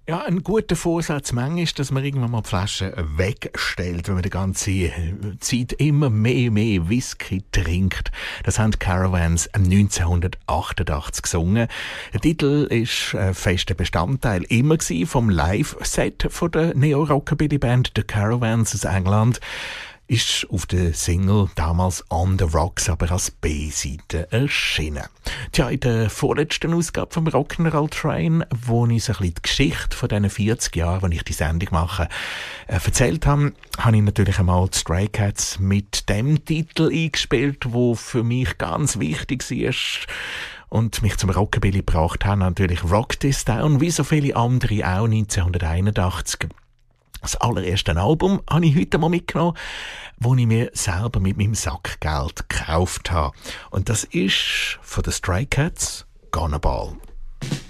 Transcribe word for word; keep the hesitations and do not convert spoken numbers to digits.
Ja, ein guter Vorsatz manchmal ist, dass man irgendwann mal die Flasche wegstellt, wenn man die ganze Zeit immer mehr, mehr Whisky trinkt. Das haben die Caravans neunzehnhundertachtundachtzig gesungen. Der Titel ist ein fester Bestandteil immer gewesen vom Live-Set von der Neo-Rockabilly-Band The Caravans aus England. Ist auf der Single damals On the Rocks aber als B-Seite erschienen. Tja, in der vorletzten Ausgabe vom Rock'n'Roll Train, wo ich so ein bisschen die Geschichte von diesen vierzig Jahren, wenn ich die Sendung mache, äh, erzählt habe, habe ich natürlich einmal die Stray Cats mit dem Titel eingespielt, wo für mich ganz wichtig ist und mich zum Rockabilly gebracht haben. Natürlich Rock This Town, wie so viele andere auch neunzehnhunderteinundachtzig. Das allererste Album habe ich heute mal mitgenommen, das ich mir selber mit meinem Sackgeld gekauft habe. Und das ist von den Stray Cats «Gonna Ball».